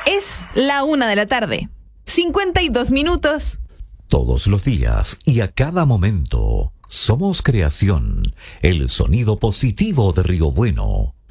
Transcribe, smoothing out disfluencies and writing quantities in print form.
Es la 1:00 PM, 52 minutos. Todos los días y a cada momento, somos creación, el sonido positivo de Río Bueno.